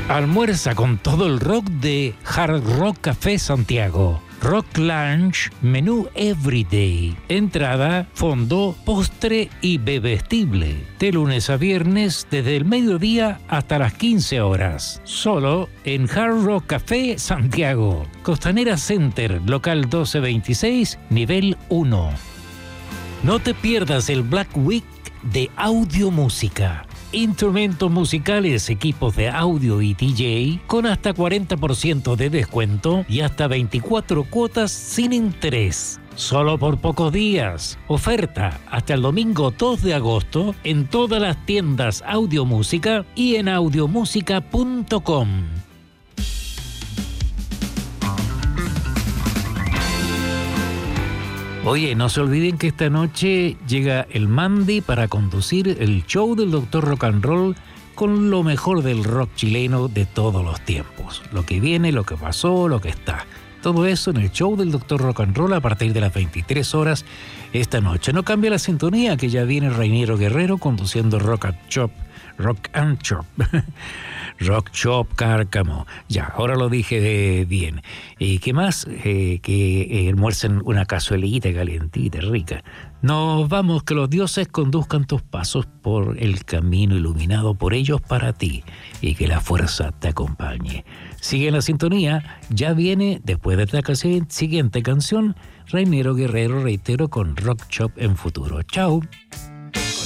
Almuerza con todo el rock de Hard Rock Café Santiago. Rock Lunch, menú Everyday. Entrada, fondo, postre y bebestible. De lunes a viernes, desde el mediodía hasta las 15 horas. Solo en Hard Rock Café Santiago. Costanera Center, local 1226, nivel 1. No te pierdas el Black Week de Audio Música. Instrumentos musicales, equipos de audio y DJ con hasta 40% de descuento y hasta 24 cuotas sin interés. Solo por pocos días. Oferta hasta el domingo 2 de agosto en todas las tiendas Audio Música y en audiomusica.com. Oye, no se olviden que esta noche llega el Mandy para conducir el show del Dr. Rock and Roll con lo mejor del rock chileno de todos los tiempos. Lo que viene, lo que pasó, lo que está. Todo eso en el show del Dr. Rock and Roll a partir de las 23 horas esta noche. No cambia la sintonía, que ya viene Reiniero Guerrero conduciendo Rock and Chop. Rock Shop Cárcamo. Ya, ahora lo dije bien. ¿Y qué más? Que almuercen una cazuelita calientita, rica. Nos vamos, que los dioses conduzcan tus pasos por el camino iluminado por ellos para ti y que la fuerza te acompañe. Sigue en la sintonía, ya viene, después de esta siguiente canción, Reiniero Guerrero, reitero, con Rock Shop en futuro. Chao.